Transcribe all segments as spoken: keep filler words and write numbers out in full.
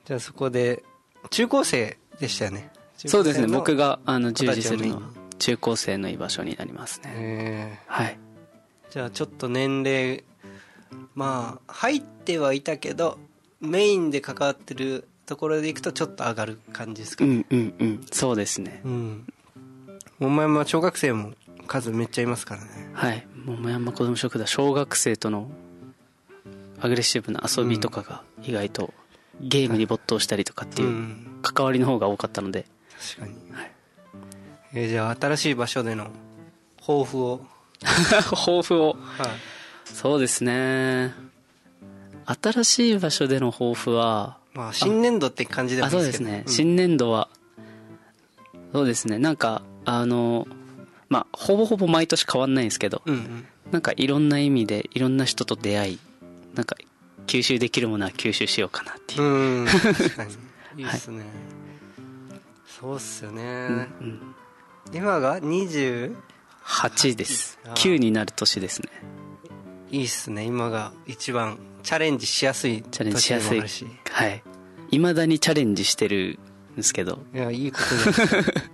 じゃあそこで中高生でしたよね。 そうですね、僕があの従事するのは中高生の居場所になりますね。 えー、 はい。 じゃあちょっと年齢まあ入ってはいたけどメインで関わってるところでいくとちょっと上がる感じですかね。 うんうんうん、そうですね。 うん。桃山小学生も数めっちゃいますからね。 はい、桃山子ども食堂は小学生とのアグレッシブな遊びとかが意外とゲームに没頭したりとかっていう関わりの方が多かったので、 確かに、はい。えー、じゃあ新しい場所での抱負を抱負を、 はい、 そうですね、新しい場所での抱負は、 まあ、新年度って感じでもいいですけど、 あ、そうですね、うん、新年度はそうですね、なんかあのまあほぼほぼ毎年変わんないんですけど、うんうん、なんかいろんな意味でいろんな人と出会い、なんか吸収できるものは吸収しようかなっていう。うん、 確かにいいっすね、はい、そうっすよね、うんうん、今がにじゅうはちです。きゅうになる年ですね。 いいっすね、今が一番チャレンジしやすいチャレンジしやすい、はい、未だにチャレンジしてるんですけど、 いや、いいことです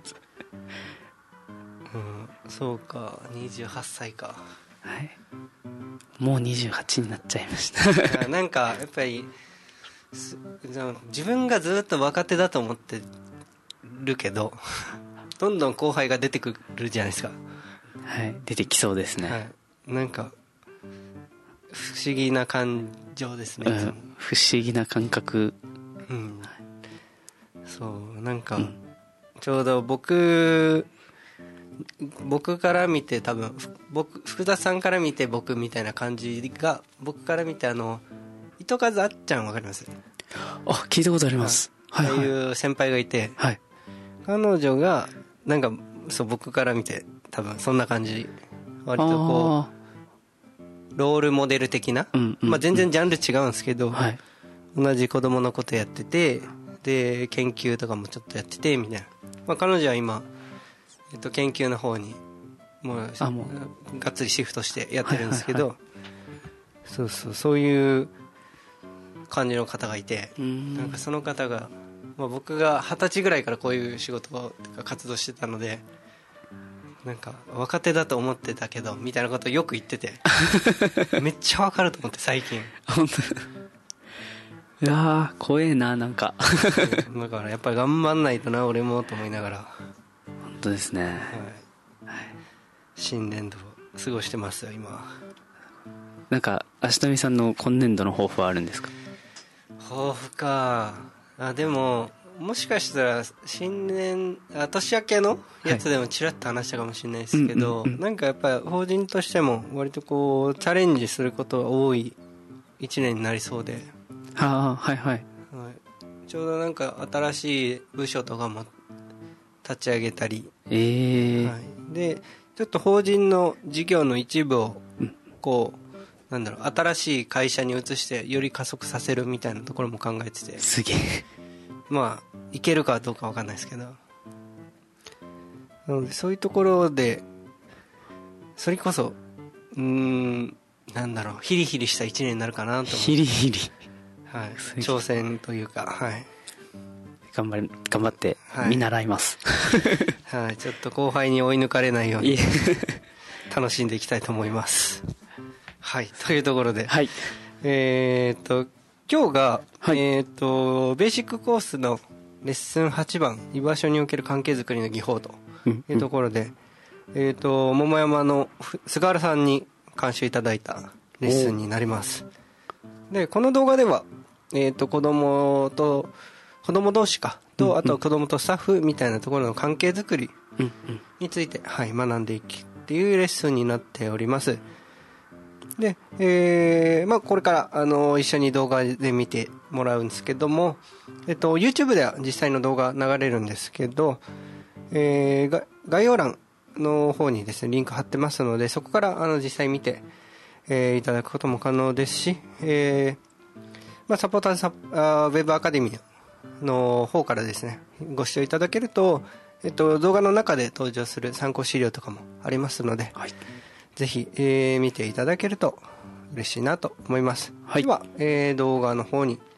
うん、そうか、にじゅうはっさいか、 はい、もうにじゅうはちになっちゃいましたなんかやっぱり自分がずっと若手だと思ってるけどどんどん後輩が出てくるじゃないですか。 はい、出てきそうですね、はい、 なんか不思議な感情ですね、うん、 不思議な感覚、 うん、はい、そうなんか、うん、ちょうど僕僕から見て多分僕福田さんから見て僕みたいな感じが、僕から見てあの糸数あっちゃんわかります？ あ、聞いたことあります。 はい、はい、そういう先輩がいて、はい、彼女がなんかそう僕から見て多分そんな感じ、割とこうロールモデル的な、うんうんうん、まあ、全然ジャンル違うんですけど、はい、同じ子供のことやってて、で研究とかもちょっとやっててみたいな、まあ、彼女は今、えっと、研究の方にもうあもうがっつりシフトしてやってるんですけど、はいはいはい、そうそうそういう感じの方がいて、なんかその方が、まあ、僕が二十歳ぐらいからこういう仕事とか活動してたので、なんか若手だと思ってたけどみたいなことをよく言っててめっちゃわかると思って最近本当いやー怖えな、なんかだからやっぱり頑張んないとな俺もと思いながら、 本当ですね、はいはい、 新年度を過ごしてますよ今。 なんか足富さんの今年度の抱負はあるんですか？ 抱負か、あでももしかしたら新年あ年明けのやつでもちらっと話したかもしれないですけど、はい、うんうんうん、なんかやっぱり法人としても割とこうチャレンジすることが多いいちねんになりそうで、 はあ、はいはい、はい、 ちょうどなんか新しい部署とかも立ち上げたり、 えーはい、でちょっと法人の事業の一部をこう、うん、なんだろう、新しい会社に移してより加速させるみたいなところも考えてて、 すげえ、 まあいけるかどうか分かんないですけど、なのでそういうところでそれこそ、うーん、なんだろう、ヒリヒリしたいちねんになるかなと思って。 ヒリヒリ、 はい、挑戦というか、はい、 頑張り頑張って見習います、 はいはい、ちょっと後輩に追い抜かれないように楽しんでいきたいと思いますはい、というところで、はい、えー、っと今日が、はい、えー、っとベーシックコースのレッスンはちばん居場所における関係づくりの技法というところで、うんうん、えー、っと桃山の菅原さんに監修いただいたレッスンになります。でこの動画では、えー、っと子供と子供同士かと、うんうん、あと子供とスタッフみたいなところの関係づくりについて、はい、学んでいくっていうレッスンになっております。で、えーまあ、これからあの一緒に動画で見てもらうんですけども、えっと、YouTube では実際の動画流れるんですけど、えー、概要欄の方にですねリンク貼ってますので、そこからあの実際見て、えー、いただくことも可能ですし、えーまあ、サポーターサあウェブアカデミーの方からですねご視聴いただけると、えっと、動画の中で登場する参考資料とかもありますので、はい、ぜひ、えー、見ていただけると嬉しいなと思います。はい、では、えー、動画の方に